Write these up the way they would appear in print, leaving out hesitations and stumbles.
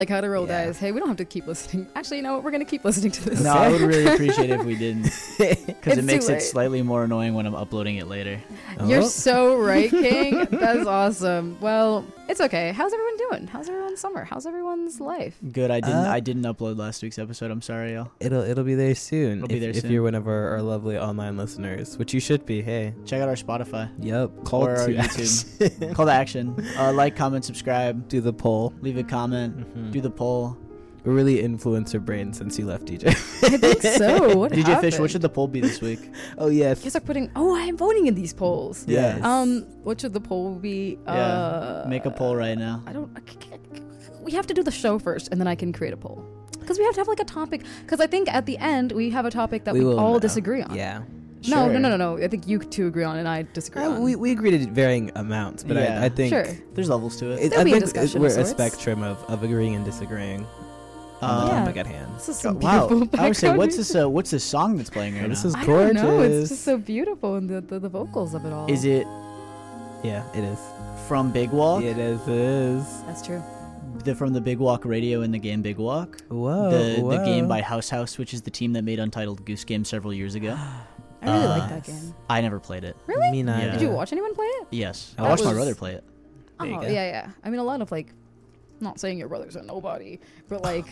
like how to roll dice. Hey, we don't have to keep listening. Actually, you know what? We're gonna keep listening to this. No, I would really appreciate it if we didn't, because it It's makes too it late. slightly more annoying when I'm uploading it later. You're Oh. so right, King. That's awesome. Well, it's okay. How's everyone doing? How's everyone's summer? How's everyone's life? Good. I didn't upload last week's episode. I'm sorry, y'all. It'll be there soon. It'll be there if soon. you're one of our lovely online listeners, which you should be. Hey. Check out our Spotify. Yep. Call Or our to YouTube. action. Call to action. Like, comment, subscribe. Do the poll. Leave a comment. Mhm. Do the poll. We're really influencer brain since you left, DJ. I think so. What DJ happened? Fish, what should the poll be this week? Oh yes. You start putting. Oh, I am voting in these polls. Yes. What should the poll be? Yeah. Make a poll right now. I don't. We have to do the show first, and then I can create a poll. Because we have to have like a topic. Because I think at the end we have a topic that we will all know. disagree on. Yeah. No, Sure. no. I think you two agree on, and I disagree on. We agree to varying amounts, but Yeah. I think Sure. There's levels to it. There'll I be a think discussion we're of a sorts. spectrum of agreeing and disagreeing on the Yeah. topic at hand. This is some Wow. beautiful I would say, background what's music. What's this song that's playing right This now? is I gorgeous. don't know. It's just so beautiful, and the vocals of it all. Is it Yeah, it is. from Big Walk? It is. That's true. From the Big Walk radio in the game Big Walk. Whoa. The game by House, which is the team that made Untitled Goose Game several years ago. I really like that game. I never played it. Really? Me neither. Yeah. Did you watch anyone play it? Yes, I That watched my was- brother play it. Oh, There you go. yeah. I mean, a lot of like, not saying your brothers are nobody, but like,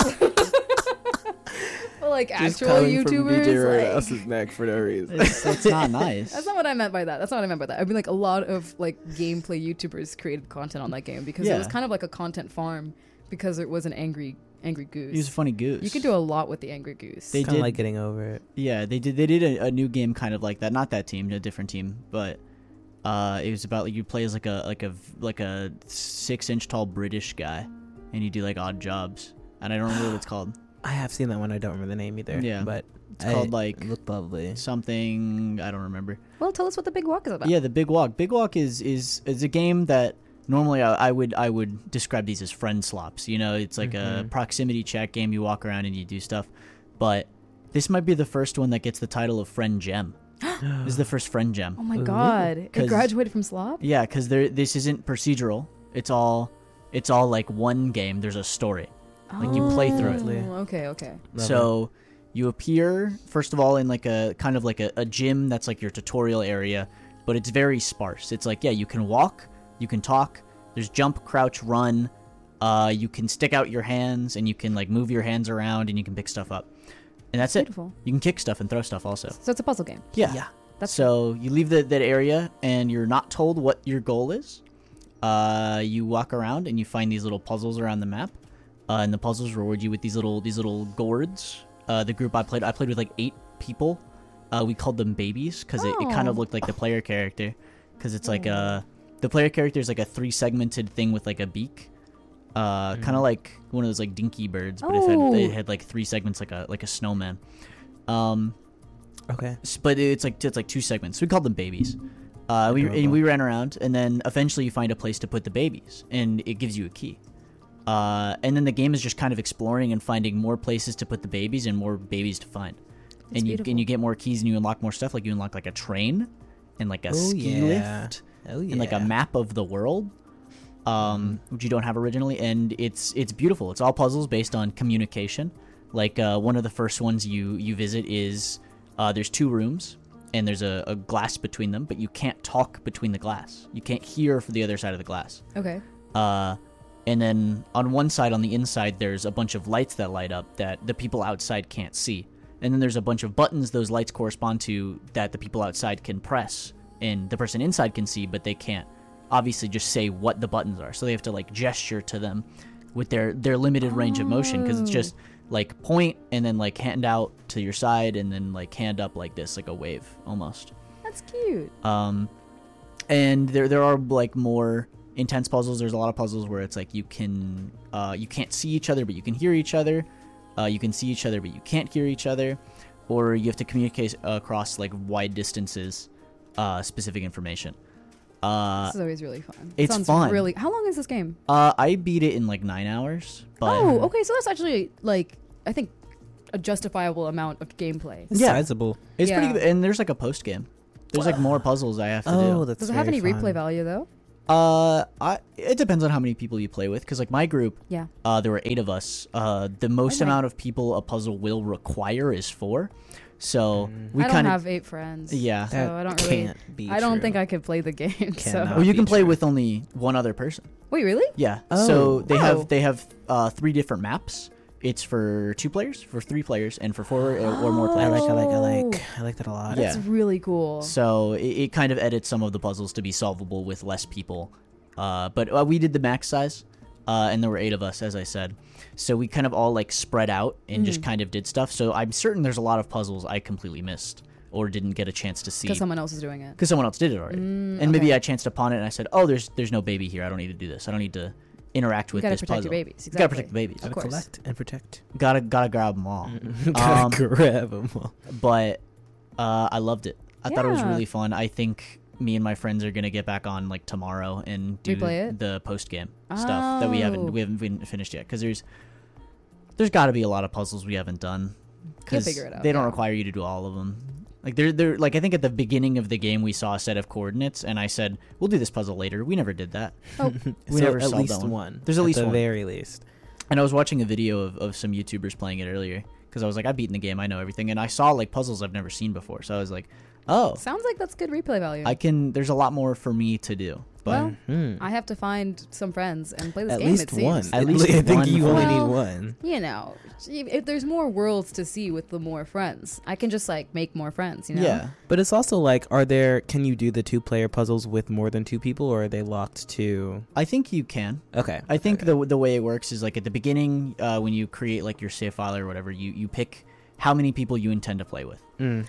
but like actual YouTubers. Like, neck for no reason. It's not nice. that's not what I meant by that. I mean, like a lot of like gameplay YouTubers created content on that game because it was Yeah. kind of like a content farm because it was an angry goose. He was a funny goose. You can do a lot with the angry goose. They Kind of did- like getting over it. Yeah, they did a new game kind of like that. Not that team, a different team, but it was about like you play as like a 6-inch tall British guy, and you do like odd jobs. And I don't remember what it's called. I have seen that one. I don't remember the name either. Yeah. But It's called like it looked lovely. something I don't remember. Well, tell us what the Big Walk is about. Yeah, the Big Walk. Big Walk is a game that normally I would describe these as friend slops. You know, it's like a proximity check game. You walk around and you do stuff. But this might be the first one that gets the title of Friend Gem. This is the first Friend Gem. Oh my God! It 'Cause- graduated from Slop. Yeah, because this isn't procedural. It's all like one game. There's a story. Like you play through it. Lovely. Okay. Love So you appear first of all in like a kind of like a gym that's like your tutorial area, but it's very sparse. It's like, yeah, you can walk, you can talk. There's jump, crouch, run. You can stick out your hands and you can like move your hands around and you can pick stuff up. And that's it. Beautiful. You can kick stuff and throw stuff also. So it's a puzzle game. Yeah. Yeah. That's So you leave that area and you're not told what your goal is. You walk around and you find these little puzzles around the map, and the puzzles reward you with these little gourds. The group I played with like 8 people. We called them babies because it kind of Oh. looked like the player character, because it's like the player character is like a 3-segmented thing with like a beak. Kind of like one of those like dinky birds, but it had like 3 segments like a snowman. Okay. But it's like 2 segments. So we called them babies. We ran around, and then eventually you find a place to put the babies, and it gives you a key. And then the game is just kind of exploring and finding more places to put the babies and more babies to find. That's beautiful. And you get more keys and you unlock more stuff. Like you unlock like a train, and like a Oh, ski yeah. lift, Oh yeah. and like a map of the world, which you don't have originally. And it's beautiful. It's all puzzles based on communication. Like one of the first ones you visit is there's 2 rooms. And there's a glass between them, but you can't talk between the glass. You can't hear from the other side of the glass. Okay. And then on one side, on the inside, there's a bunch of lights that light up that the people outside can't see. And then there's a bunch of buttons those lights correspond to that the people outside can press. And the person inside can see, but they can't obviously just say what the buttons are. So they have to like gesture to them with their limited range of motion, because it's just like point and then like hand out to your side and then like hand up like this, like a wave almost. That's cute. And there are like more intense puzzles. There's a lot of puzzles where it's like you can't see each other but you can hear each other. You can see each other but you can't hear each other, or you have to communicate across like wide distances specific information. This is always really fun. it's Sounds fun. Really. How long is this game? I beat it in like 9 hours. But Oh, okay. So that's actually like I think a justifiable amount of gameplay. It's Yeah. sizable. it's Yeah. pretty good. And there's like a post game. There's like more puzzles I have to do. Oh, that's Does it have very any fun. replay value though? It depends on how many people you play with, because like my group, Yeah. there were 8 of us. The most Okay. amount of people a puzzle will require is 4. So we I don't kind of have 8 friends. yeah. So I don't really. can't be I don't true. think I could play the game. So Cannot. Well, you can be play true. with only one other person. wait, really? Yeah. Oh. So they Oh. have 3 different maps. It's for 2 players, for 3 players, and for 4 or more I players. I like that a lot. Yeah. That's really cool. So it kind of edits some of the puzzles to be solvable with less people. But we did the max size, and there were 8 of us, as I said. So we kind of all like spread out and just kind of did stuff. So I'm certain there's a lot of puzzles I completely missed or didn't get a chance to see Because someone else is doing it. because someone else did it already. And maybe I chanced upon it and I said, "Oh, there's no baby here. I don't need to do this. I don't need to interact with gotta this protect puzzle." your babies. You gotta Exactly. protect the babies. Of Gotta course. collect and protect. Gotta grab them all. Gotta grab them all. But I loved it. I thought it was Yeah. really fun. I think me and my friends are gonna get back on like tomorrow and do Replay it? the post game stuff that we Oh. haven't finished yet, because there's got to be a lot of puzzles we haven't done because figure it out, they don't yeah. require you to do all of them. Like they're like, I think at the beginning of the game we saw a set of coordinates and I said we'll do this puzzle later. We never did that. Oh, We So never at solved least that one. one. There's at least the one. very least. And I was watching a video of some YouTubers playing it earlier because I was like, I've beaten the game, I know everything, and I saw like puzzles I've never seen before. So I was like, oh, sounds like that's good replay value. there's a lot more for me to do. But Well, I have to find some friends and play this At game. least it seems. one. At least I think one you only Well, need one. You know, if there's more worlds to see with the more friends. I can just like make more friends. You know. yeah, But it's also like, can you do the 2-player puzzles with more than 2 people, or are they locked to? I think you can. Okay. I think the way it works is like at the beginning, when you create like your save file or whatever, you pick how many people you intend to play with,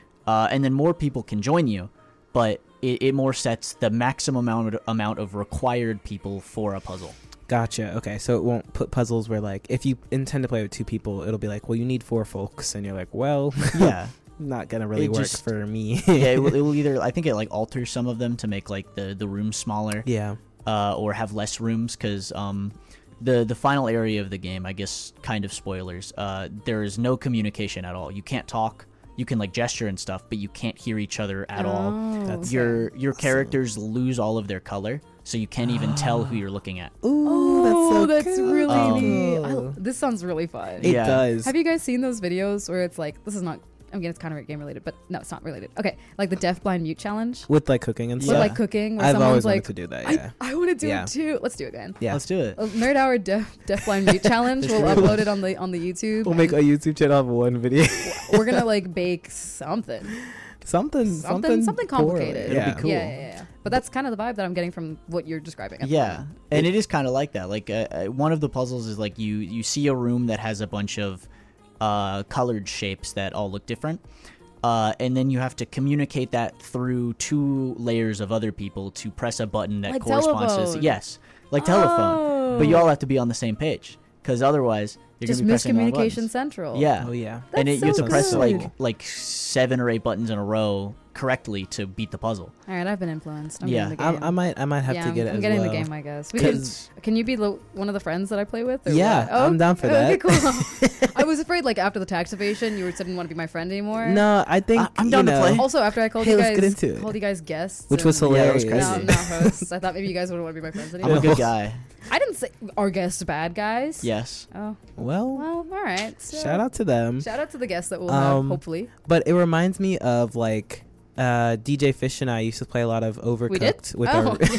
and then more people can join you, but it more sets the maximum amount of required people for a puzzle. Gotcha. Okay, so it won't put puzzles where like if you intend to play with 2 people, it'll be like, well, you need 4 folks, and you're like, well, Yeah, not gonna really It work just- for me. yeah. It will either, I think it like alters some of them to make like the rooms smaller, Yeah. or have less rooms because the final area of the game, I guess, kind of spoilers. There is no communication at all. You can't talk. You can like gesture and stuff, but you can't hear each other at all. Oh, That's- okay. Your characters lose all of their color, so you can't even tell who you're looking at. Ooh, Oh, that's that's so cool. really neat. This sounds really fun. It Yeah. does. Have you guys seen those videos where it's like, this is not, again, it's kind of game related, but no, it's not related. Okay, like the deaf blind mute challenge With like cooking and Yeah. with stuff. like cooking, where I've someone's always like, wanted to do that. Yeah. I want to do Yeah. it too. Let's do it again. Yeah. Let's do it. Nerd Hour deaf blind mute challenge. We'll upload it on the YouTube. We'll make a YouTube channel of one video. We're gonna like bake something something complicated. poorly. It'll Yeah. be cool. Yeah. But that's kind of the vibe that I'm getting from what you're describing. at the Yeah, moment. and it is kind of like that. Like one of the puzzles is like you see a room that has a bunch of colored shapes that all look different, and then you have to communicate that through 2 layers of other people to press a button that Like corresponds to telephone. yes, like telephone. But you all have to be on the same page because otherwise you're Just gonna be pressing wrong miscommunication buttons. central. Yeah. Oh yeah. And That's you have to so press good. like 7 or 8 buttons in a row correctly to beat the puzzle. All right, I've been influenced. I'm Yeah. getting the game. I might have to get it I'm as getting well. the game, I guess. Can you be one of the friends that I play with? Or Yeah, what? Oh, I'm down for okay, that. cool. I was afraid, like after the tax evasion, you didn't want to be my friend anymore. No, I think I'm down to play. Also, after I called Hey, you let's guys, get into it. called you guys guests, Which was and- Yeah, it was hilarious. crazy. Now hosts. I thought maybe you guys wouldn't want to be my friends I'm anymore. a good guy. I didn't say our guests bad guys. Yes. Oh Well, well, all right. So, shout out to them. Shout out to the guests that we'll have, hopefully. But it reminds me of like DJ Fish and I used to play a lot of Overcooked We did? with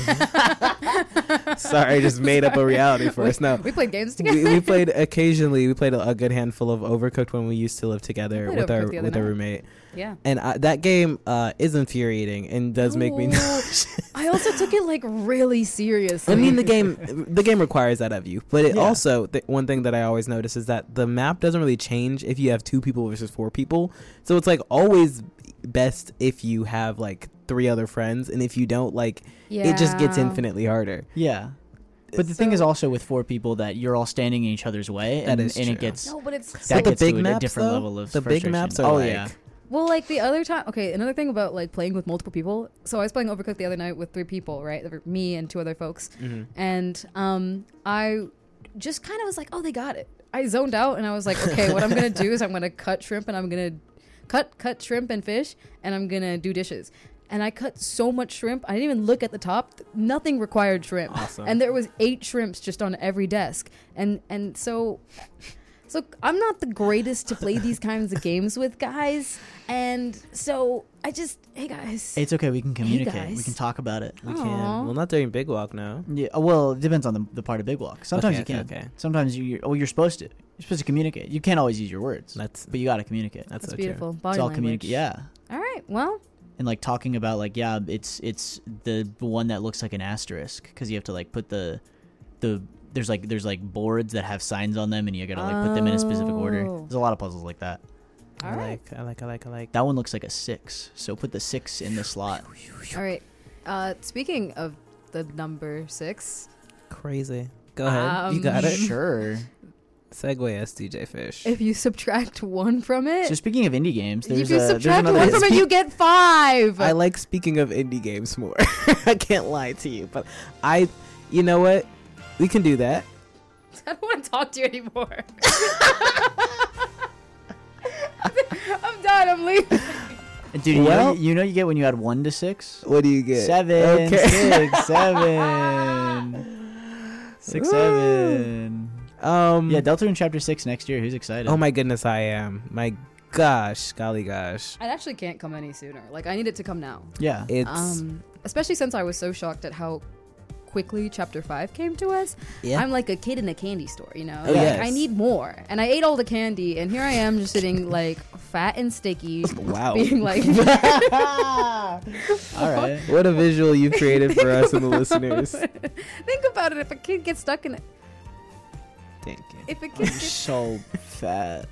Oh. our. Sorry, I just made up a reality for us. No, We played games together. we played occasionally. We played a good handful of Overcooked when we used to live together played with our Overcooked the other with our night. roommate. Yeah. And that game is infuriating and does make me. Ooh. I also took it like really seriously. I mean, the game requires that of you, but it Yeah. also one thing that I always notice is that the map doesn't really change if you have 2 people versus 4 people. So it's like always best if you have like 3 other friends, and if you don't, like it just gets Yeah. infinitely harder. Yeah. But the thing is also with 4 people that you're all standing in each other's way, That and, is and it true. gets No, but it's that the gets big to a maps, different though, level of the big frustration. maps are oh like yeah. well, like the other time. Okay, another thing about like playing with multiple people. So I was playing Overcooked the other night with 3 people, right? There were me and 2 other folks, and I just kind of was like, oh, they got it. I zoned out, and I was like, okay, what I'm gonna do is I'm gonna cut shrimp, and I'm gonna cut shrimp and fish, and I'm gonna do dishes. and I cut so much shrimp. I didn't even look at the top. Nothing required shrimp. Awesome. And there was 8 shrimps just on every desk. And so I'm not the greatest to play these kinds of games with, guys. And so hey guys. It's okay. We can communicate. guys. We can talk about it. We Aw. can. Well, not during Big Walk, no. Yeah. Well, it depends on the part of Big Walk. Sometimes Okay, you can. okay. Sometimes you're supposed to. You're supposed to communicate. You can't always use your words. But you got to communicate. that's That's so beautiful. Body It's all language. communicate. Yeah. All right. Well, And like talking about like it's the one that looks like an asterisk because you have to like put the there's like boards that have signs on them and you gotta like put them in a specific order. Oh. There's a lot of puzzles like that. true. all right. I like. That one looks like a 6, so put the 6 in the slot. All right. Speaking of the number 6, Crazy. Go ahead. You got it. Sure. Segue us, DJ Fish. if you subtract 1 from it, So speaking of indie games, if there's you there's subtract another 1 from it, you get 5. I like speaking of indie games more. I can't lie to you, but you know what? We can do that. I don't want to talk to you anymore. I'm done. I'm leaving. Dude, Well- you know you get when you add 1 to 6? What do you get? 7, Okay. 6, 7. 6, 7. Yeah, Deltarune Chapter 6 next year. Who's excited? Oh my goodness, I am. My gosh, golly gosh. It actually can't come any sooner. Like, I need it to come now. Yeah. It's Especially since I was so shocked at how quickly Chapter 5 came to us. yeah. I'm like a kid in a candy store, you know? Oh, Like, yes. I need more. And I ate all the candy, and here I am just sitting, like, fat and sticky, Wow. being like... All right. What a visual you've created for us and the listeners. Think about it. If a kid gets stuck in it... Thank you. If a kid I'm gets... so fat.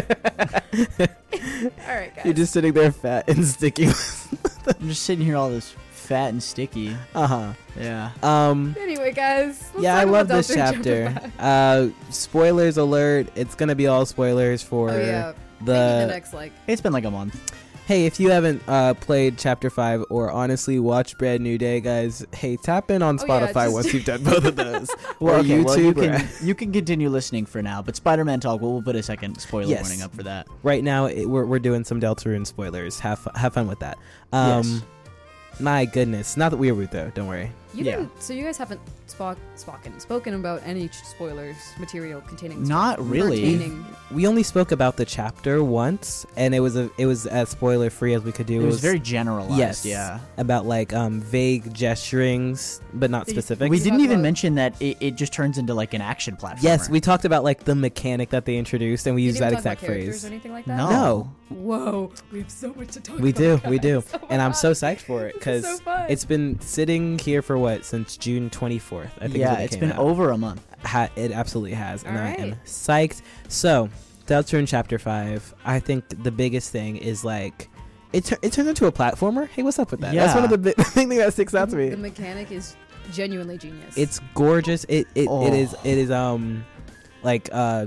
All right, guys. You're just sitting there fat and sticky. I'm just sitting here all this fat and sticky. Uh-huh. Yeah. Anyway, guys. let's Yeah, talk I about love this Deltarune chapter. Spoilers alert. It's going to be all spoilers for 5. Oh, yeah. Maybe the the next, like... It's been like a month. Hey, if you haven't played Chapter 5 or honestly watched Brand New Day, guys, hey, tap in on Oh, yeah, Spotify just- once you've done both of those. Well, or okay, YouTube. you can continue listening for now, but Spider-Man Talk, we'll put a second spoiler Yes. warning up for that. Right now, we're doing some Deltarune spoilers. Have fun with that. Yes. My goodness. Not that we were, though. Don't worry. You Yeah. didn't, so you guys haven't spoken about any spoilers material containing Not really. pertaining- We only spoke about the chapter once, and it was as spoiler free as we could do. It was very generalized. yes, Yeah. about like vague gesturings, but not Did you- specific. We Talk didn't even about- mention that it just turns into like an action platformer. Yes, we talked about like the mechanic that they introduced, and we You used didn't that talk about exact characters phrase. or anything like that? No. Whoa, we have so much to talk We about. do, we do, guys. Oh my and I'm so God. psyched for it This because is so fun. it's been sitting here for what since June 24th. I think. is Yeah, when it it's came been out. over a month. It absolutely has, and I am Alright. psyched. So, Deltarune Chapter 5. I think the biggest thing is like it turns into a platformer. Hey, what's up with that? That's one of the big thing that sticks out to me. The mechanic is genuinely genius. It's gorgeous. It is like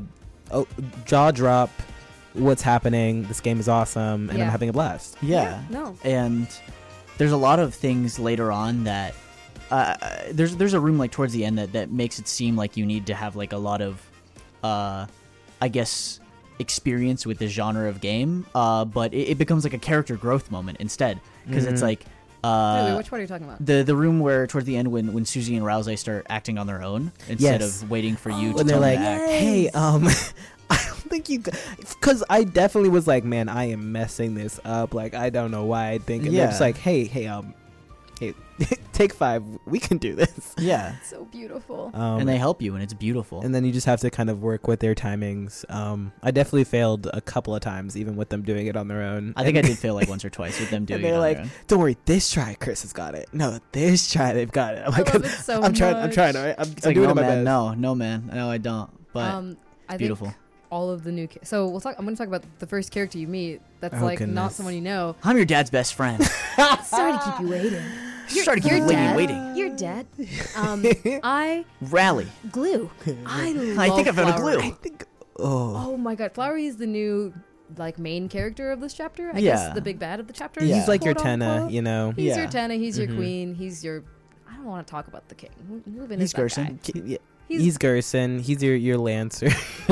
jaw drop. What's happening? This game is awesome, and Yeah. I'm having a blast. Yeah. No. And there's a lot of things later on that there's a room like towards the end that makes it seem like you need to have like a lot of I guess experience with the genre of game, but it becomes like a character growth moment instead because it's Mhm. like Wait, which one are you talking about? the room where towards the end when Susie and Rousey start acting on their own instead Yes. of waiting for you to When they're tell like, them to act. "Hey, I don't think you," because I definitely was like, "Man, I am messing this up." Like, I don't know why I think. And they're just Yeah. like, "Hey, take 5. We can do this." Yeah, So beautiful. and they help you and it's beautiful. And then you just have to kind of work with their timings. I definitely failed a couple of times, even with them doing it on their own. I think I did fail like once or twice with them doing And it they're on like, their own. "Don't worry, this try, Chris has got it. No, this try, they've got it." I'm like, love it so I'm trying. I'm much. trying. All right? I'm It's like, doing no my man, best. no man, no I don't. But I beautiful. think all of the new. So we'll talk. I'm going to talk about the first character you meet. That's Oh, like not goodness. someone you know. I'm your dad's best friend. Sorry to keep you waiting. Sorry to keep Your you dad. waiting. Your dad. I Rally. glue. I love. I think I found a Flowery. glue. I think. Oh, Oh my god, Flowery is the new like main character of this chapter. I Yeah. guess the big bad of the chapter. Yeah. he's like your quote Tenna, unquote. you know. He's Yeah. your Tenna. He's your Mhm. queen. He's your. I don't want to talk about the king. Moving He's is that Gerson. guy. Yeah, He's, he's Gerson. He's your Lancer.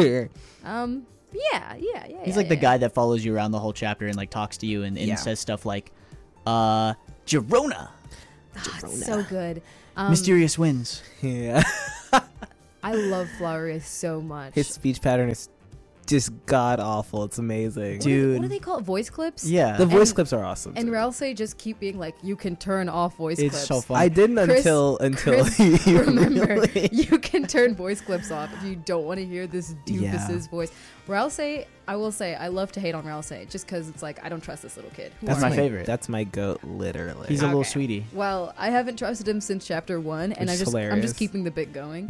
Yeah. He's like the guy that follows you around the whole chapter and like talks to you and Yeah. says stuff like, Girona. It's so good. Mysterious winds. Yeah. I love Flowery so much. His speech pattern is just god awful. It's amazing. Dude. What do they call it? Voice clips? Yeah. The voice And- clips are awesome. And too. Ralsei just keep being like, you can turn off voice It's clips. so fun. I didn't Chris- until Chris, you remember, really- you can turn voice clips off if you don't want to hear this doofus's Yeah. voice. Ralsei, I will say, I love to hate on Ralsei just because it's like, I don't trust this little kid. Who That's are my you? favorite. That's my goat, literally. He's a little Okay. sweetie. Well, I haven't trusted him since chapter 1, and Which is I'm hilarious. just keeping the bit going.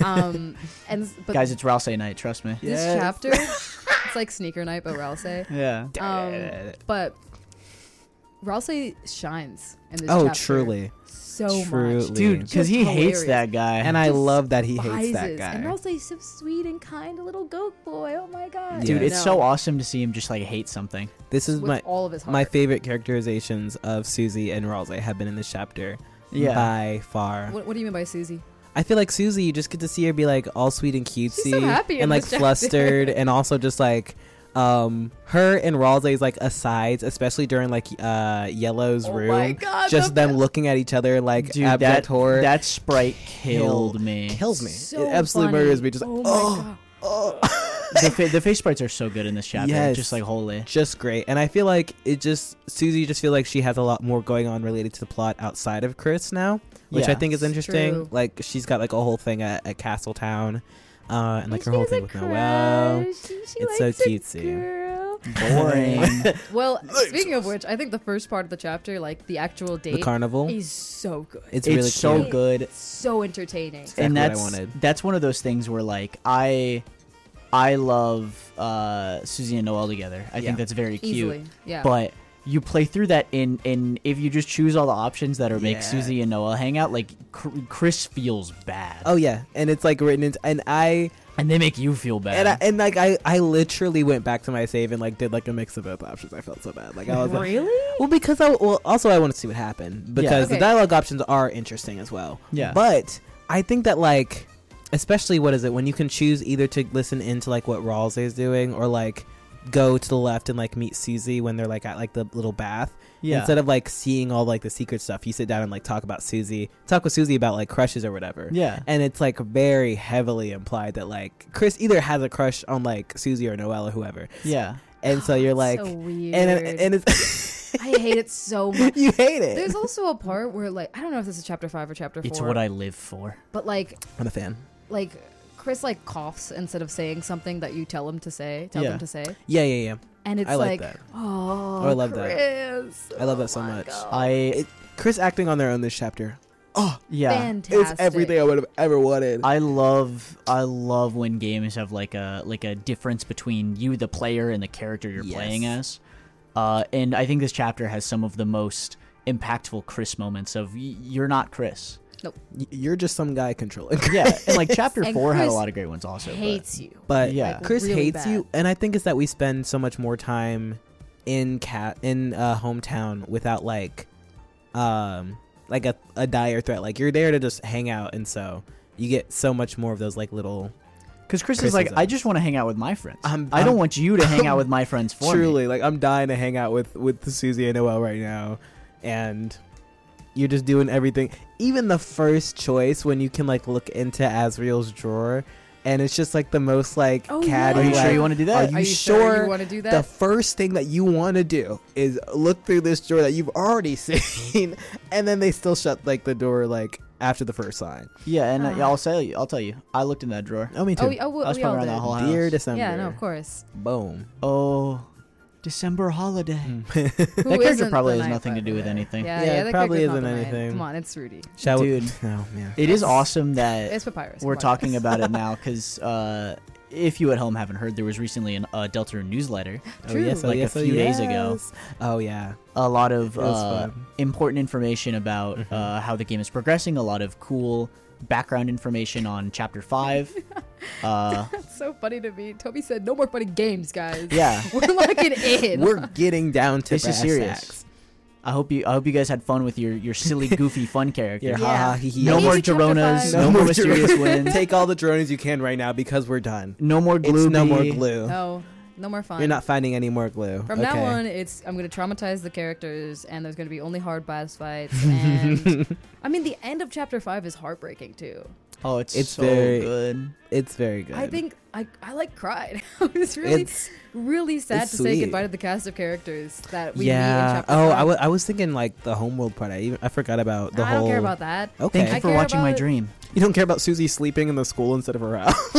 But Guys, it's Rousey night. Trust me. this Yes. chapter, it's like sneaker night, but Ralsei. Yeah. But Ralsei shines in this Oh, chapter truly. so Truly. much. Dude, because he Just hates hilarious. that guy. And I Just love that he hates that Despises. guy. And Ralsei's so sweet and kind, a little goat boy. Oh my god. Dude, Yeah. it's so awesome to see him just like hate something. This is With all of his heart. my favorite characterizations of Susie and Ralsei have been in this chapter. Yeah. By far. What do you mean by Susie? I feel like Susie, you just get to see her be like all sweet and cutesy so happy in and like this chapter. flustered and also just like her and Ralsei's like asides, especially during like Yellow's Oh room. my God, just the them best. looking at each other like Dude, abject horror. that sprite killed me. kills me. So it absolutely funny. murders me. Just oh like, my god. The face sprites are so good in this chapter. Yes. Just like holy. just great. And I feel like Susie just feel like she has a lot more going on related to the plot outside of Chris now, which Yeah. I think is It's interesting. true. Like she's got like a whole thing at Castletown, and like her she whole has thing a with Noelle. crush. She It's so likes a cutesy. girl. Boring. Well, speaking of which, I think the first part of the chapter, like the actual The date, carnival. is so good. It's It's really so cute. good. so entertaining. Exactly And what I that's wanted. that's one of those things where like I love Susie and Noelle together. I Yeah. think that's very cute. Easily, yeah. But you play through that in if you just choose all the options that are make Yeah. Susie and Noelle hang out, like Chris feels bad. Oh yeah, and it's like written into, and And they make you feel bad. and like I literally went back to my save and like did like a mix of both options. I felt so bad. Like I was like, really? well, because also I want to see what happened because Okay. the dialogue options are interesting as well. Yeah. But I think that like, especially what is it when you can choose either to listen into like what Ralsei is doing or like go to the left and like meet Susie when they're like at like the little bath. Yeah. Instead of like seeing all like the secret stuff, you sit down and like talk with Susie about like crushes or whatever. Yeah. And it's like very heavily implied that like Chris either has a crush on like Susie or Noelle or whoever. Yeah. And so you're like, so weird. and it's I hate it so much. you hate it. There's also a part where like I don't know if this is chapter 5 or chapter 4. It's what I live for. But like I'm a fan. Chris like coughs instead of saying something that you tell him to say. Tell Yeah. him to say. Yeah. And it's I like like, that. oh, I love that. Chris. I love Oh that so my much. God. Chris acting on their own this chapter. Oh, Yeah. Fantastic. it's everything I would have ever wanted. I love when games have like a difference between you the player and the character you're Yes. playing as. And I think this chapter has some of the most impactful Chris moments of you're not Chris. You're just some guy controlling. Yeah, and like chapter And 4 had a Chris lot of great ones also. hates you. But Yeah. Like, Chris really hates bad. you, and I think it's that we spend so much more time in hometown without like a dire threat. Like you're there to just hang out, and so you get so much more of those like little. Because Chris is like, I criticisms. just want to hang out with my friends. I'm- I don't want you to hang out with my friends for me. Truly, like I'm dying to hang out with Susie and Noelle right now, and you're just doing everything. Even the first choice when you can like look into Asriel's drawer, and it's just like the most like Oh, catty. Are you sure like, you want to do that? Are you sure you want to do the that? first thing that you want to do is look through this drawer that you've already seen, and then they still shut like the door like after the first sign. Yeah, and I'll tell you. I looked in that drawer. Oh, me too. Oh, I was we probably all around did. that whole house. Dear December. Yeah, no, of course. Boom. Oh, December holiday. Who That character isn't probably the has night nothing to do with Butler? anything. Yeah, Yeah, it that probably character's isn't not the main. anything. Come on, it's Rudy. Shall Dude. we? Oh man. It is awesome that It's Papyrus. we're Come on. talking about it now because if you at home haven't heard, there was recently a Deltarune newsletter. Oh yes. Like a few days ago. Oh yeah. A lot of It was fun. important information about how the game is progressing. A lot of cool background information on Chapter 5. That's so funny to me. Toby said, "No more funny games, guys." Yeah. We're locking in. We're getting down to This is brass serious. tacks. I hope you guys had fun with your silly, goofy, fun characters. Yeah. Yeah. Ha, ha, he, he. No Maybe more chapter Gironas. 5. No more mysterious winds. Take all the drones you can right now because we're done. No more Glooby. It's no more glue. No. no more fun. You're not finding any more glue. From now on, I'm going to traumatize the characters, and there's going to be only hard boss fights. And I mean, the end of chapter 5 is heartbreaking too. Oh, it's so very good. It's very good. I think I like cried. I was really sad it's to sweet. say goodbye to the cast of characters that we meet in yeah. chapter Oh, 5. I was thinking like the homeworld part. I forgot about the I whole. don't care about that. Okay. Thank you I for care watching my about- dream. You don't care about Susie sleeping in the school instead of her house.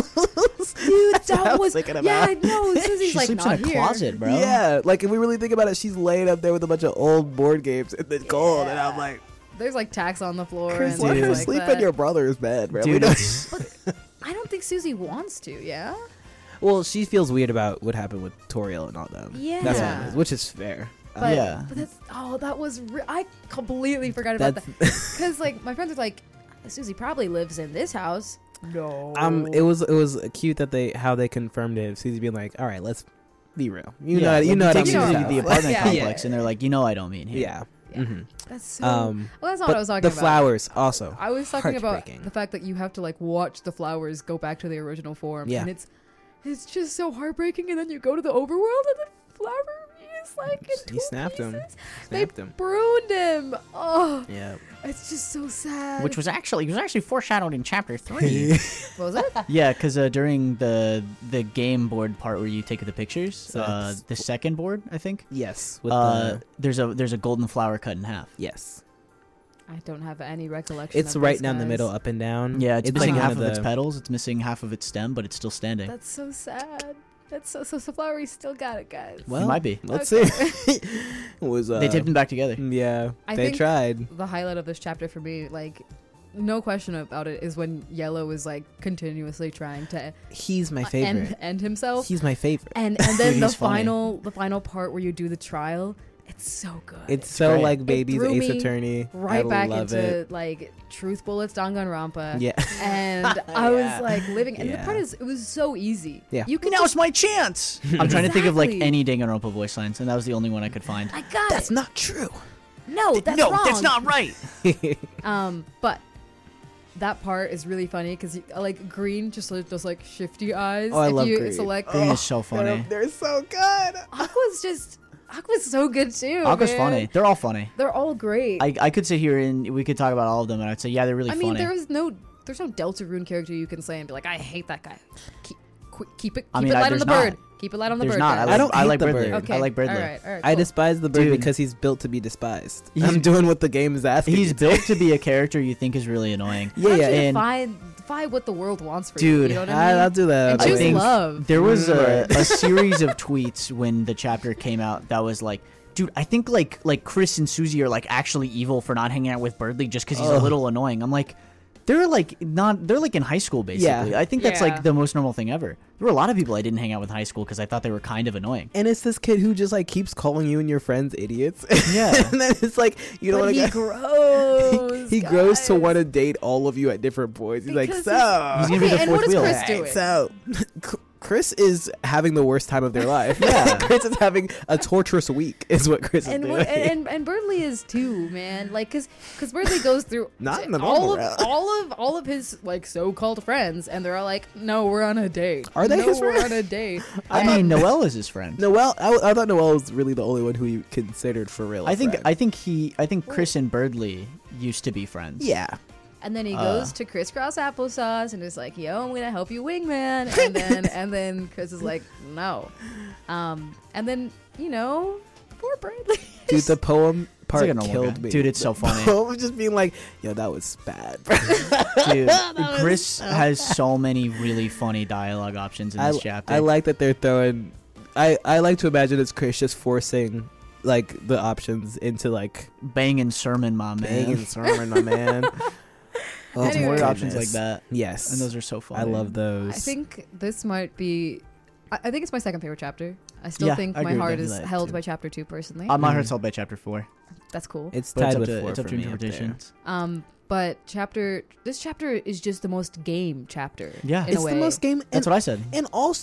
Dude, That's what I that was was thinking yeah. about. No, Susie's She like sleeps not in a here. closet, bro. Yeah, like if we really think about it, she's laying up there with a bunch of old board games in the cold, and I'm like, There's like tacks on the floor Chris, and let things her like sleep that. in your brother's bed, bro. Dude, We don't- it's, I don't think Susie wants to. Yeah. well, she feels weird about what happened with Toriel and all them. Yeah. That's what it is, which is fair. But, Yeah. but that was I completely forgot about that because like my friends were like, Susie probably lives in this house. No. It was cute that how they confirmed it. Susie being like, "All right, let's be real. You know, like, you know what I'm takes you to saying." the apartment Yeah. complex, and they're like, you know, I don't mean here. Yeah. Yeah. Mhm. That's so. Well, that's not but what I was talking the about. flowers also. I was talking about Heartbreaking. the fact that you have to like watch the flowers go back to their original form. Yeah. And it's just so heartbreaking. And then you go to the overworld and the flower is like in He snapped him. pieces. Snapped They him. pruned him. Oh, Yeah. it's just so sad. Which was actually foreshadowed in chapter 3. What was it? Yeah, because during the game board part where you take the pictures, So that's- the second board, I think, Yes. With the there's a golden flower cut in half. yes. I don't have any recollection. It's of right this, down the guys. middle, up and down. Yeah, it's like missing one half of its the- petals. It's missing half of its stem, but it's still standing. That's so sad. That's so Flowery still got it, guys. Well, might be. Let's Okay. see. It was They taped them back together. Yeah, I they think- tried. The highlight of this chapter for me, like, no question about it, is when Yellow is like continuously trying to He's my favorite. end himself, He's my favorite. and then Dude, the he's funny. final part where you do the trial, it's so good. It's so great. like baby's threw Ace me Attorney. right I back love into it. like Truth Bullets Danganronpa. Yeah. And I was Yeah. like living, and the Yeah. part is it was so easy. Yeah. You can Now's my chance. I'm trying to think of like Exactly. any Danganronpa voice lines, and that was the only one I could find. I got That's it. not true. No, that's no, wrong. that's not right. But that part is really funny because like Green just like, does like shifty eyes. Oh, I if love you Green. select. Green is so funny. They're so good. Aqua's so good too. Aqua's man. funny. They're all funny. They're all great. I could sit here and we could talk about all of them, and I'd say, yeah, they're really I mean, funny. there's no Deltarune character you can say and be like, I hate that guy. Keep it I mean, light on there's the not. bird. Keep it light on the There's bird. not. guys. I don't I hate like the Bridley. bird. Okay. I like Bridley. All right. I Cool. despise the bird Dude. because he's built to be despised. He's- I'm doing what the game is asking. He's me to. built to be a character you think is really annoying. Yeah, yeah. Actually, and- defy what the world wants for you. Dude, You know what I mean? I'll do that. And I choose think love. There was a Right. series of tweets when the chapter came out that was like, dude, I think like Chris and Susie are like actually evil for not hanging out with Birdley just because he's a Ugh. little annoying. I'm like, they're like in high school basically. Yeah. I think that's Yeah. like the most normal thing ever. There were a lot of people I didn't hang out with in high school because I thought they were kind of annoying. And it's this kid who just like keeps calling you and your friends idiots. Yeah. And then it's like you don't But want he to grows. he grows to guys. want to date all of you at different points. He's Because like, so He's gonna be Okay, the and fourth what is wheel. Chris doing? So Chris is having the worst time of their life. Yeah. Chris is having a torturous week. Is what Chris is And, doing. and Birdley is too, man. Like, cause Birdley goes through Not in the all normal of all of his like so-called friends, and they're all like, "No, we're on a date. Are they no, his we're friends? on a date." I mean, Noelle is his friend. Noelle, I thought Noelle was really the only one who he considered for real. I think friend. Chris and Birdley used to be friends. Yeah. And then he goes to Crisscross Applesauce and is like, "Yo, I'm gonna help you, wingman." And then Chris is like, "No." And then poor Birdley. Dude, the poem part like a normal killed guy. me. Dude, it's so The funny. poem just being like, yo, that was bad. Dude, Chris has so many really funny dialogue options in this chapter. I like that they're throwing. I like to imagine it's Chris just forcing like the options into like banging sermon, my man. banging sermon, my man. Oh, Lots Anyway. more my options like goodness. that, Yes, and those are so funny. I love those. I think this might be. I think it's my second favorite chapter. I still Yeah, think I my agree with heart that. is I like held too. by chapter 2 personally. My heart's held by chapter 4, That's cool. it's but tied it's up with to, 4 it's up for to me up there. interpretations. But this chapter is just the most game chapter. Yeah, in a It's way. the most game. that's what I said. And also,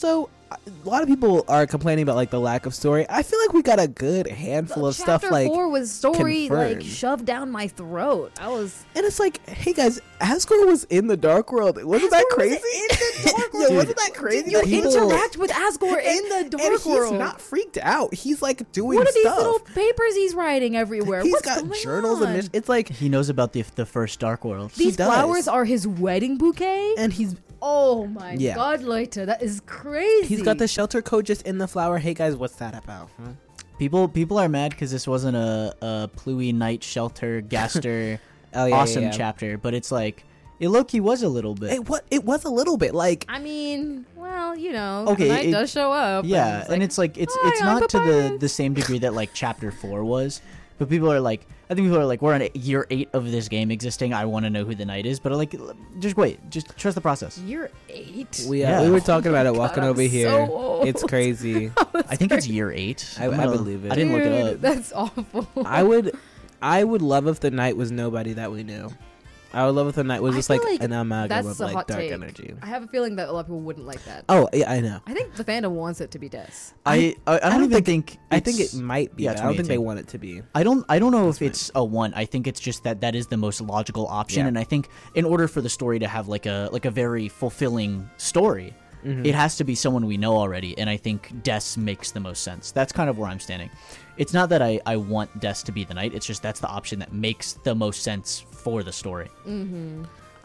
a lot of people are complaining about like the lack of story. I feel like we got a good handful of stuff. Chapter Like 4 was story like confirmed. shoved down my throat. I was. And it's like, hey guys, Asgore was in the Dark World. Wasn't that Asgore crazy? was in the Dark Yeah, World. wasn't that crazy? You that people- interact with Asgore in the Dark and World. he's not freaked out. He's like doing What are these stuff. little papers he's writing everywhere? He's What's got going journals on? and it's like, He knows about the first Dark World. These does. flowers are his wedding bouquet. and he's Oh my Yeah. god, Leute, that is crazy. he's got the shelter code just in the flower. Hey guys, what's that about? Huh? People are mad because this wasn't a Pluie Night Shelter Gaster Oh yeah, awesome yeah. chapter, but it's like it low-key was a little bit. It was a little bit like I mean, well, you know, Okay, the knight it- does show up. Yeah, and it's it's "Hi, I'm not to Papyrus." the same degree that like chapter 4 was, but people are like, I think people are like, we're on year 8 of this game existing. I want to know who the knight is, but like, just wait, just trust the process. Year 8. we Yeah. were talking about it God, walking I'm over here. so old. It's crazy. I think it's year 8. I I'm gonna- believe it. I didn't look it Dude, up. That's awful. I would love if the knight was nobody that we knew. I would love if the knight was I just feel like like an amalgam That's of a like hot dark take. energy. I have a feeling that a lot of people wouldn't like that. Oh yeah, I know. I think the fandom wants it to be Des. I don't even think I think it's- it might be. yeah, but I don't think they 2018. want it to be. I don't know That's if it's a one. I think it's just that is the most logical option, Yeah. and I think in order for the story to have like a very fulfilling story, Mhm. it has to be someone we know already, and I think Des makes the most sense. That's kind of where I'm standing. It's not that I want Des to be the knight. It's just that's the option that makes the most sense for the story. Mm-hmm.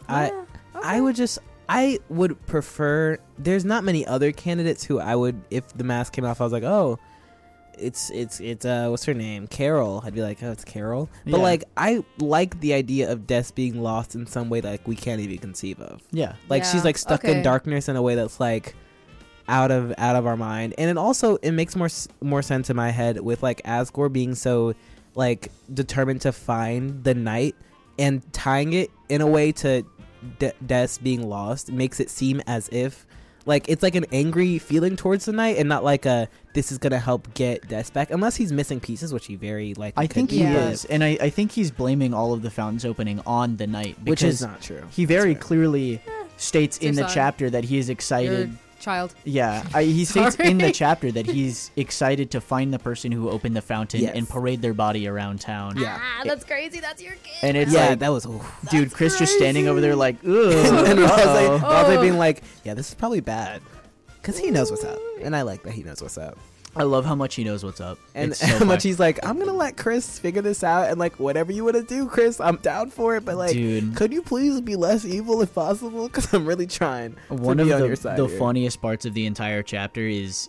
I would prefer. There's not many other candidates who I would, if the mask came off, I was like, oh, it's what's her name, Carol. I'd be like, oh, it's Carol. But Yeah. like, I like the idea of Des being lost in some way that like we can't even conceive of. Yeah, Like Yeah, she's like stuck okay. in darkness in a way that's like out of our mind, and it makes more sense in my head with like Asgore being so like determined to find the knight, and tying it in a way to Des being lost makes it seem as if like it's like an angry feeling towards the knight, and not like a this is gonna help get Des back, unless he's missing pieces, which he very likely I think could he be, Yeah. is, and I think he's blaming all of the fountains opening on the knight, which is because not true. he very That's fair. clearly states in the Suicide. chapter that he is excited. Your child. Yeah, he states in the Sorry. chapter that he's excited to find the person who opened the fountain Yes. and parade their body around town. Yeah. That's crazy. That's your kid. And it's Yeah, like, that was. dude, Chris just standing over there like, ugh. And uh-oh. Rose Oh. being like, yeah, this is probably bad. Because he knows what's up. And I like that he knows what's up. I love how much he knows what's up. And It's so how much fun. he's like, I'm going to let Chris figure this out. And like, whatever you want to do, Chris, I'm down for it. But like, Dude. could you please be less evil if possible? Because I'm really trying One to of be on the, your side the here. funniest parts of the entire chapter is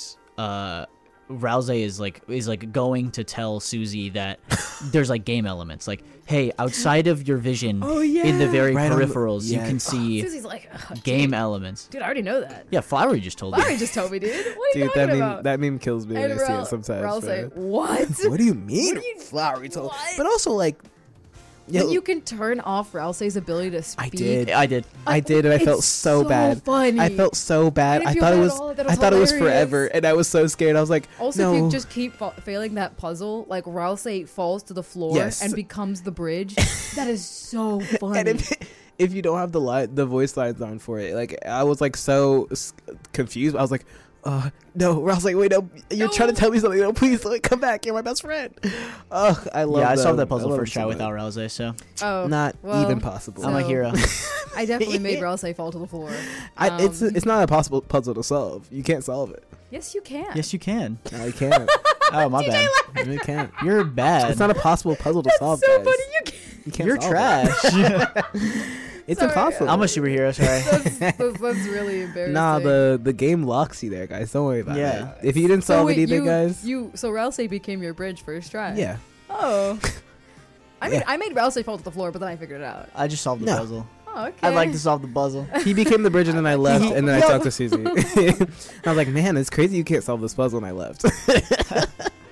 Rousey is like going to tell Susie that there's like game elements. Like, hey, outside of your vision, Oh, yeah. in the very Right on the- peripherals, you yeah. can see Susie's like, "Ugh, game dude, elements. Dude, I already know that. Yeah, Flowery just told Larry you. just told me, dude. What are you Dude, talking about? that meme kills me when And I see Rel- it sometimes. Rel say, man. what? What do you mean? What do you- Flowery told. what? But also like, yeah, When you can turn off Rousey's ability to speak. I did. I did. I did, and I felt It's so bad. Funny. I felt so bad. And I if you thought it had was. all of that, I thought it was hilarious. forever, and I was so scared. I was like, Also, no. if you just keep failing that puzzle, like Rousey falls to the floor Yes. and becomes the bridge. That is so funny. And if you don't have the voice lines on for it, like I was like so confused. I was like, no. I was like, wait, no, you're No. trying to tell me something. No, please, like, come back. You're my best friend. Ugh, I love. Yeah, I solved them. that puzzle I love first them try so without much. Rousey, so oh, Not well, even possible. I'm a So- hero. I definitely made Rousey fall to the floor. It's not a possible puzzle to solve. You can't solve it. Yes, you can. Yes, you can. No, you can't. Oh, my bad. You can't. You're bad. It's not a possible puzzle to solve. so guys. funny. You can. You can't You're solve it. trash. It's Sorry. impossible. I'm a superhero, sorry. That's really embarrassing. Nah, the game locks you there, guys. Don't worry about Yeah. it. If you didn't solve it either, guys. So Rousey became your bridge first try. Yeah. Oh. I mean, Yeah. I made Rousey fall to the floor, but then I figured it out. I just solved the No. puzzle. Oh, okay. I'd like to solve the puzzle. He became the bridge, and then I left, and then I Yo. talked to Susie. I was like, man, it's crazy you can't solve this puzzle, and I left.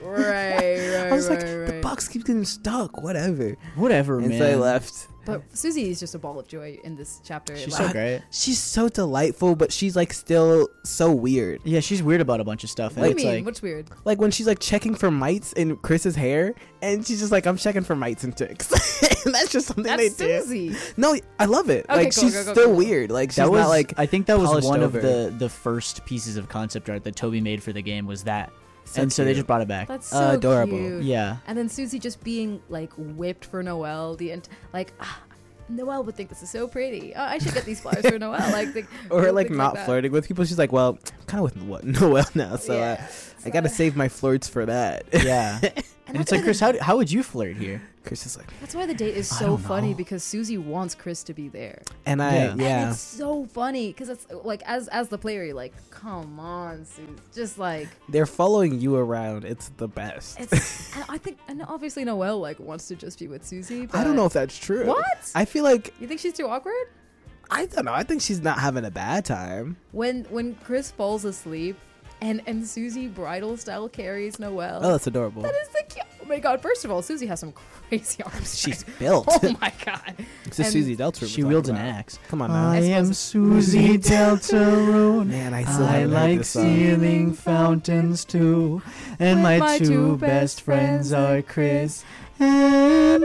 Right. I was like, the box keeps getting stuck. Whatever. Whatever, man. So I left. But Susie is just a ball of joy in this chapter. She's Like, so great. She's so delightful, but she's like still so weird. Yeah, she's weird about a bunch of stuff. And what do it's you mean? like, What's weird? Like when she's like checking for mites in Chris's hair, and she's just like, I'm checking for mites and ticks. And that's just something That's they Susie. do. No, I love it. Okay, like cool, she's go, still cool. weird. Like she's that was not like I think that was polished one over. of the first pieces of concept art that Toby made for the game was that. And so they cute. just brought it back. That's so Adorable. cute. Yeah. And then Susie just being like whipped for Noelle. Noelle would think this is so pretty. Oh, I should get these flowers for Noelle. or like things not that. flirting with people. She's like, well, kind of with what Noelle now, so Yeah. I gotta save my flirts for that. Yeah. And it's like, Chris, how would you flirt here? Chris is like, That's why the date is I so don't funny know. because Susie wants Chris to be there. and Yeah. And it's so funny because it's like as the player, you're like, come on, Susie, just like they're following you around. It's the best. it's. And I think, and obviously Noelle like wants to just be with Susie. But I don't know if that's true. What? I feel like You think she's too awkward? I don't know. I think she's not having a bad time. When Chris falls asleep and Susie bridal style carries Noelle. Oh, that's adorable. That is the cute. Oh my god! First of all, Susie has some crazy arms. She's built. Oh my god! It's a And Susie Delta. She wields an axe. Come on now. I am Susie Deltarune. Man, I still haven't heard this song. ceiling fountains too. And With my two best friends are Chris and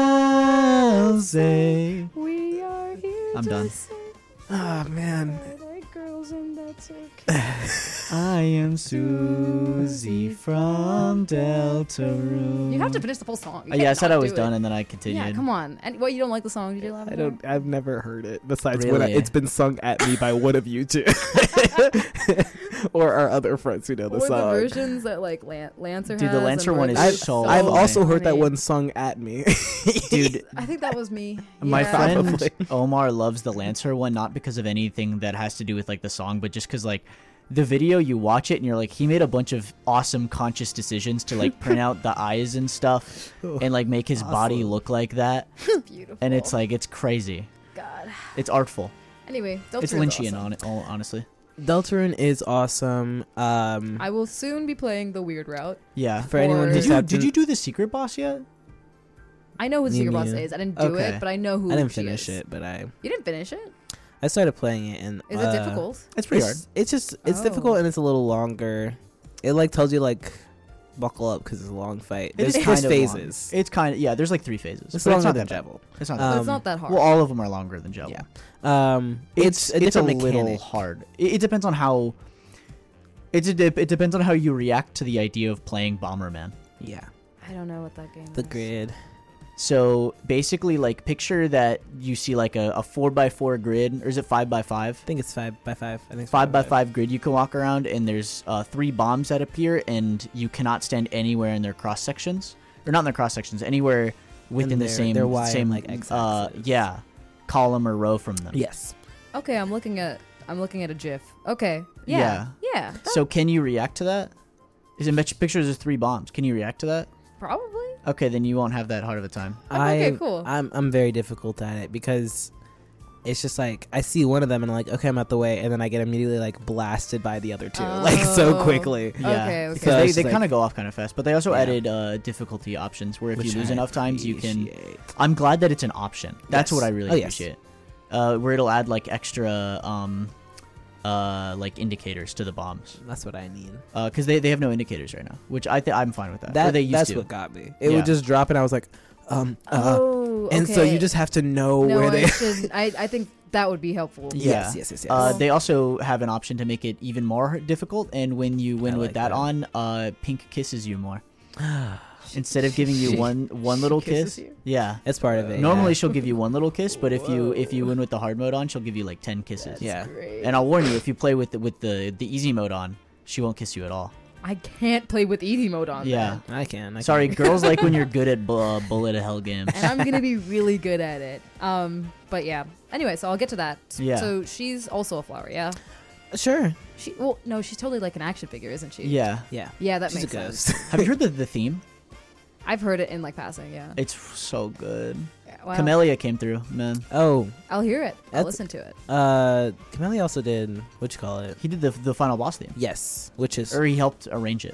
Rosie. We are here. I'm to done. say Ah, man. we're like girls and that's okay. I am Susie from Deltarune. You have to finish the full song. You Yeah, I can't said not I was do done, it. and then I continued. Yeah, come on. And what, you don't like the song? Did you laugh? I don't. I've never heard it. Besides when Really? it's been sung at me by one of you two, or our other friends who know the Or the song. versions that like Lancer Dude, has. the Lancer and one where is it's so I've funny. also heard that funny. one sung at me. Dude, I think that was me. my Yeah. friend Probably. Omar loves the Lancer one, not because of anything that has to do with like the song, but just because like the video, you watch it and you're like, he made a bunch of awesome conscious decisions to like print out the eyes and stuff and like make his body Awesome. look like that. Beautiful. And it's like, it's crazy. God. It's artful. Anyway, It's Deltarune's Lynchian awesome. on it, all honestly. Deltarune is awesome. I will soon be playing the weird route. Yeah. For anyone Or- who's Did you do the secret boss yet? I know who Me Secret Boss neither. is. I didn't do Okay. it, but I know who I didn't she finish is. it, but You didn't finish it? I started playing it, and Is it difficult? It's pretty hard. It's just it's Oh. difficult and it's a little longer. It like tells you like buckle up because it's a long fight. It is There's kind of phases. long. It's kind of, yeah, there's like 3 phases. It's but longer not than that bad. Jevil. It's not But that it's not that hard. Well, all of them are longer than Jevil. Yeah. It's a different little mechanic. hard. It depends on how. It depends on how you react to the idea of playing Bomberman. Yeah. I don't know what that game The is. grid. So basically, like, picture that you see like a 4x4 grid, or is it 5x5? I think it's 5x5. I think it's 5x5 grid you can walk around, and there's 3 bombs that appear, and you cannot stand anywhere in their cross sections, or not in their cross sections, anywhere within In the their- same their Y and, same like, X-axis. yeah, column or row from them. Yes. Okay, I'm looking at a GIF. Okay. Yeah. Yeah. Yeah. So can you react to that? Is it pictures there's 3 bombs? Can you react to that? Probably. Okay, then you won't have that hard of a time. Okay, cool. I'm very difficult at it because it's just like I see one of them and I'm like, okay, I'm out the way, and then I get immediately like blasted by the other two, like so Oh. quickly. Yeah, Okay. because So they it's just kind like- of go off kind of fast. But they also Yeah. added difficulty options where if Which you lose I enough times, you can. appreciate. I'm glad that it's an option. That's Yes. what I really Oh, yes. appreciate. Where it'll add like extra like indicators to the bombs. That's what I need. Because they have no indicators right now, which I'm fine with that. Or they used That's to. what got me. It Yeah. would just drop, and I was like, Oh. and so okay. you just have to know No, where they. I shouldn't. I think that would be helpful. Yeah. Yes. They also have an option to make it even more difficult, and when you win I with like that that. on, Pink kisses you more. Instead of giving you one little kisses kiss, you? yeah. That's part of it. Normally yeah. she'll give you one little kiss, but if you win with the hard mode on, she'll give you like 10 kisses. Yeah. Great. And I'll warn you, if you play with the easy mode on, she won't kiss you at all. I can't play with easy mode on. Yeah. then. I can. Sorry, girls like when you're good at bullet hell games. And I'm gonna be really good at it. But yeah. Anyway, so I'll get to that. Yeah. So she's also a flower, yeah. Sure. No, she's totally like an action figure, isn't she? Yeah. Yeah. Yeah, that She's makes a sense. ghost. Have you heard the theme? I've heard it in like passing. Yeah. It's so good. Yeah, well, Camellia came through, man. Oh, I'll hear it. I'll That's- listen to it. Camellia also did what you call it? He did the final boss theme. Yes, which is Or he helped arrange it.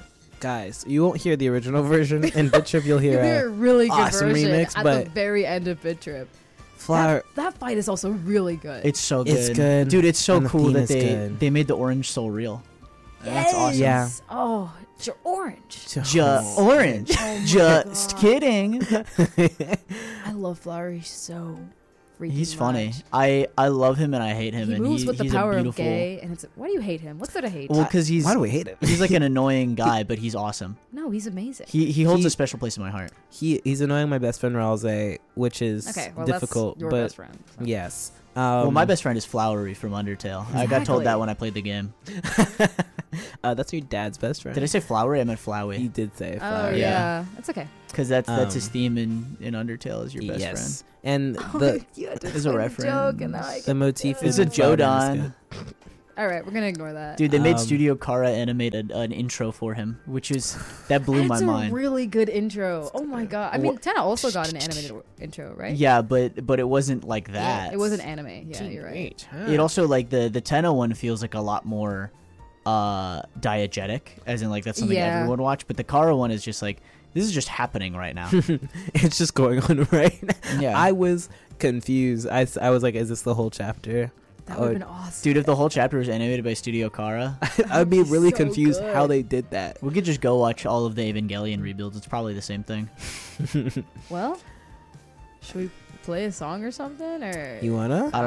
Guys, you won't hear the original version. In Bit Trip, you'll hear a really good awesome version remix, at but the very end of Bit Trip. Flower. That fight is also really good. It's so good. It's good. Dude, it's so And the cool theme that is they good. they made the orange soul real. That's awesome. Yeah. Oh, you're orange. Orange. Oh my Just God. kidding. I love Flowery so freaking He's funny. much. I love him and I hate him. He and moves with the he's power a of beautiful. gay, and it's why do you hate him? What's there to hate? Well, because Why do we hate him? he's like an annoying guy, but he's awesome. No, he's amazing. He holds He- a special place in my heart. He's annoying my best friend Ralze, which is Okay, well difficult. that's your but best friend. so. yes. Well, my best friend is Flowery from Undertale. I got told Exactly. that when I played the game. That's your dad's best friend. Did I say Flowery? I meant He Flowey. did say Oh flower. yeah, it's okay. Because that's his Um, theme in Undertale is your best Yes. And Oh, the you had to There's a explain the reference. joke, and now I the get motif it. is It's a Flower Name Jodan. is good. All right, we're gonna ignore that. Dude, they made Um, Studio Kara animate an intro for him, which is that blew And my it's mind. a really good intro. Oh my god! I mean, Tenna also got an animated intro, right? Yeah, but it wasn't like Yeah, that. it was an anime. Yeah, you're right. It also like the Tenna one feels like a lot more diegetic, as in like that's something Yeah. everyone would watch. But the Kara one is just like this is just happening right now. It's just going on right now. Yeah, I was confused. I was like, is this the whole chapter? That would have been awesome. dude, if the whole chapter was animated by Studio Kara, I'd be really so confused good. how they did that. we could just go watch all of the Evangelion rebuilds. It's probably the same thing. Well, should we play a song or something, or You wanna?